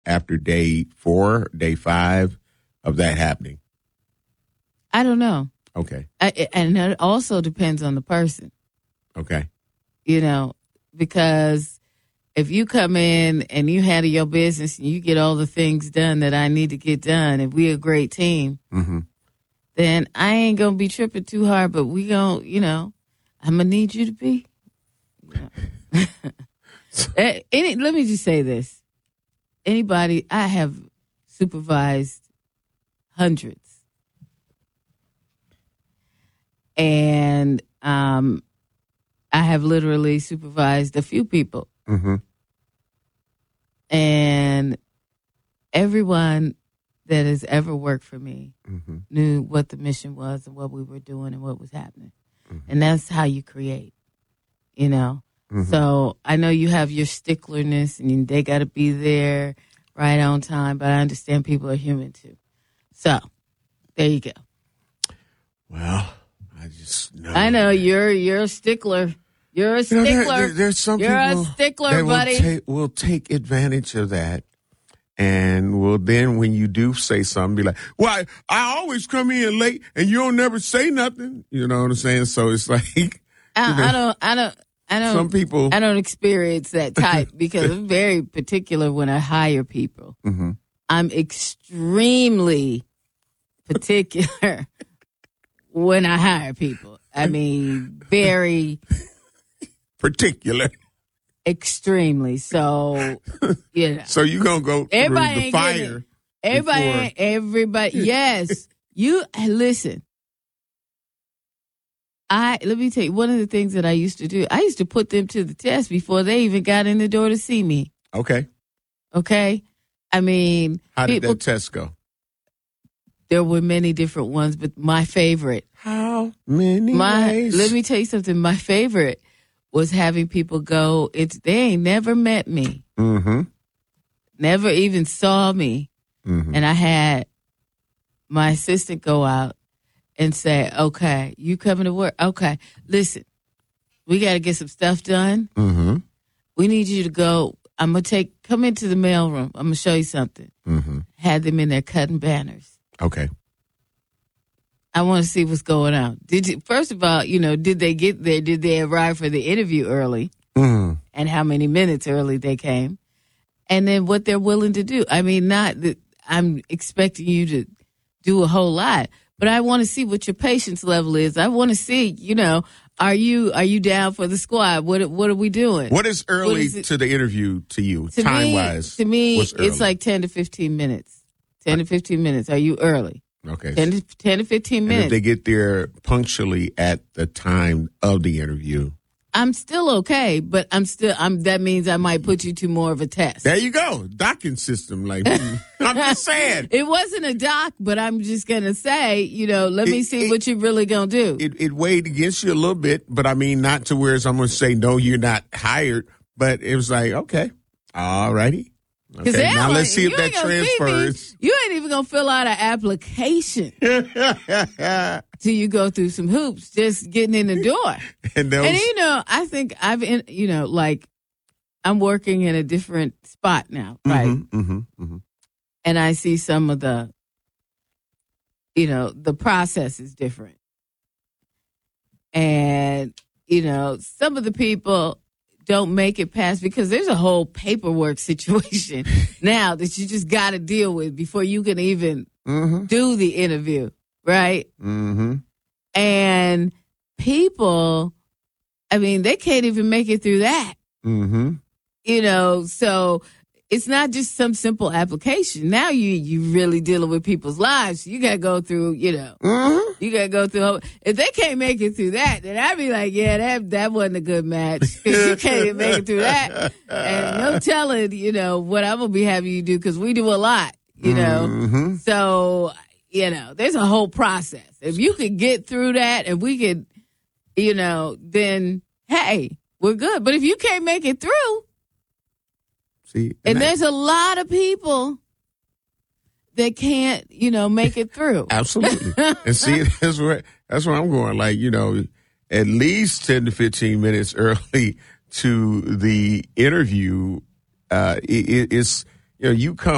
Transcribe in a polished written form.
after day 4, day 5 of that happening? I don't know. Okay. And it also depends on the person. Okay. Because if you come in and you handle your business and you get all the things done that I need to get done, and we're a great team, then I ain't going to be tripping too hard, but we going to, I'm going to need you to be. Let me just say this. I have supervised hundreds. And I have literally supervised a few people. And everyone that has ever worked for me knew what the mission was and what we were doing and what was happening. And that's how you create, So I know you have your sticklerness and they got to be there right on time, but I understand people are human too. So there you go. Well, I just know. I know you're a stickler. You're a stickler. There's some You're people a stickler, that buddy. will take advantage of that. And will then, when you do say something, be like, well, I always come in late and you don't never say nothing. You know what I'm saying? So it's like, I don't. Some people. I don't experience that type because I'm very particular when I hire people. I'm extremely particular when I hire people. I mean, very particular. Extremely. So, So you're going to go through the fire. Everybody. Yes. Listen. Let me tell you, one of the things that I used to do, I used to put them to the test before they even got in the door to see me. Okay. I mean. How did that test go? There were many different ones, but my favorite. How many ways? Let me tell you something. My favorite was having people go, they ain't never met me. Never even saw me. And I had my assistant go out and say, okay, you coming to work? Okay, listen, we got to get some stuff done. We need you to go. I'm going to come into the mailroom. I'm going to show you something. Had them in there cutting banners. Okay. I want to see what's going on. First of all, did they get there? Did they arrive for the interview early? And how many minutes early they came? And then what they're willing to do. I mean, not that I'm expecting you to do a whole lot, but I want to see what your patience level is. I want to see, are you down for the squad? What are we doing? What is early to the interview to you, time-wise? To me, it's like 10 to 15 minutes. 10 to 15 minutes. Are you early? Okay. 10 to 15 minutes. And if they get there punctually at the time of the interview. I'm still okay, but that means I might put you to more of a test. There you go. Docking system. I'm just saying. It wasn't a doc, but I'm just going to say, let me see what you're really going to do. It weighed against you a little bit, but I mean, not to where I'm going to say, no, you're not hired. But it was like, okay, all righty. Okay, now let's see if that transfers. You ain't even going to fill out an application till you go through some hoops, just getting in the door. And I think I'm working in a different spot now, right? And I see some of the process is different. And, some of the people don't make it past because there's a whole paperwork situation now that you just got to deal with before you can even do the interview, right? And people, I mean, they can't even make it through that. So it's not just some simple application. Now you really dealing with people's lives. You got to go through, you got to go through. If they can't make it through that, then I'd be like, yeah, that wasn't a good match. Because you can't even make it through that. And no telling, what I'm going to be having you do because we do a lot, So, there's a whole process. If you could get through that and we could, then, hey, we're good. But if you can't make it through, and there's a lot of people that can't, make it through. Absolutely. And see, that's where I'm going. Like, at least 10 to 15 minutes early to the interview. It's, you come